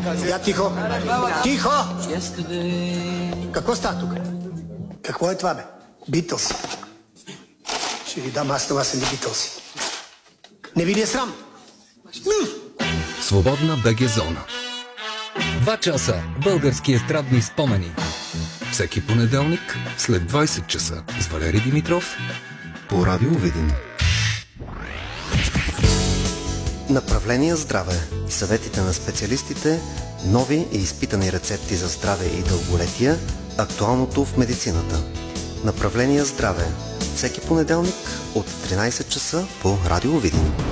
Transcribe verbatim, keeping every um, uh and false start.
Я тихо! Тихо! Какво става тук? Какво е това, бе? Битълс. Ще ви дам аз това са не Битълси. Не ви ли е срам? Свободна БГ зона. Два часа български естрадни спомени. Всеки понеделник след двайсет часа с Валери Димитров по Радио Видин. Направление здраве. Съветите на специалистите, нови и изпитани рецепти за здраве и дълголетие, актуалното в медицината. Направление здраве. Всеки понеделник от тринайсет часа по Радио Видин.